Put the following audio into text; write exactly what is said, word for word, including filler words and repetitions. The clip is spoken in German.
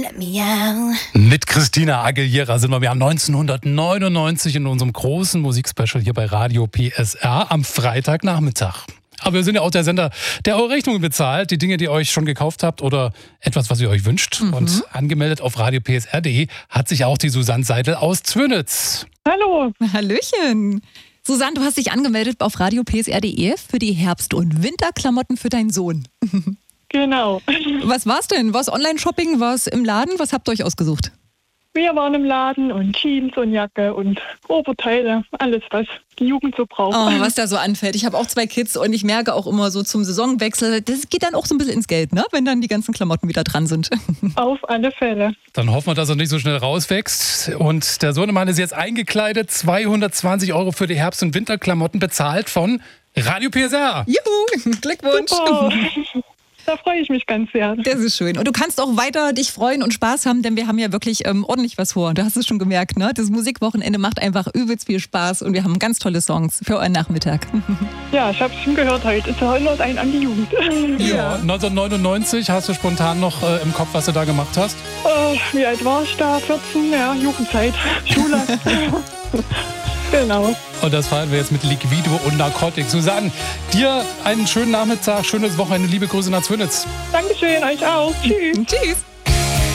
Let me out. Mit Christina Aguilera sind wir im Jahr neunzehnhundertneunundneunzig in unserem großen Musikspecial hier bei Radio P S R am Freitagnachmittag. Aber wir sind ja auch der Sender, der eure Rechnungen bezahlt, die Dinge, die ihr euch schon gekauft habt oder etwas, was ihr euch wünscht. Mhm. Und angemeldet auf radio p s r punkt d e hat sich auch die Susanne Seidel aus Zwönitz. Hallo. Hallöchen. Susanne, du hast dich angemeldet auf radio p s r punkt d e für die Herbst- und Winterklamotten für deinen Sohn. Genau. Was war's denn? War's Online-Shopping? War's im Laden? Was habt ihr euch ausgesucht? Wir waren im Laden und Jeans und Jacke und Oberteile, alles, was die Jugend so braucht. Oh, was da so anfällt. Ich habe auch zwei Kids und ich merke auch immer so zum Saisonwechsel, das geht dann auch so ein bisschen ins Geld, ne? Wenn dann die ganzen Klamotten wieder dran sind. Auf alle Fälle. Dann hoffen wir, dass er nicht so schnell rauswächst. Und der Sohnemann ist jetzt eingekleidet, zweihundertzwanzig Euro für die Herbst- und Winterklamotten bezahlt von Radio P S R. Juhu, Glückwunsch. Super. Da freue ich mich ganz sehr. Das ist schön. Und du kannst auch weiter dich freuen und Spaß haben, denn wir haben ja wirklich ähm, ordentlich was vor. Du hast es schon gemerkt, ne? Das Musikwochenende macht einfach übelst viel Spaß und wir haben ganz tolle Songs für euren Nachmittag. Ja, ich habe es schon gehört heute. Es erinnert einen an die Jugend. Ja, neunzehnhundertneunundneunzig, hast du spontan noch äh, im Kopf, was du da gemacht hast? Oh, wie alt war ich da? vierzehn, ja, Jugendzeit, Schule. Genau. Und das feiern wir jetzt mit Liquido und Narcotic. Susanne, dir einen schönen Nachmittag, schönes Wochenende, liebe Grüße nach Zwönitz. Dankeschön, euch auch. Tschüss. Tschüss.